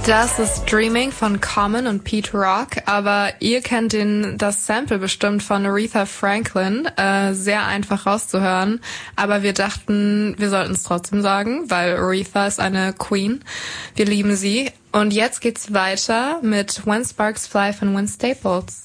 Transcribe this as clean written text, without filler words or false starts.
Das ist Dreaming von Common und Pete Rock, aber ihr kennt das Sample bestimmt von Aretha Franklin, sehr einfach rauszuhören, aber wir dachten, wir sollten es trotzdem sagen, weil Aretha ist eine Queen, wir lieben sie. Und jetzt geht's weiter mit When Sparks Fly von Win Staples.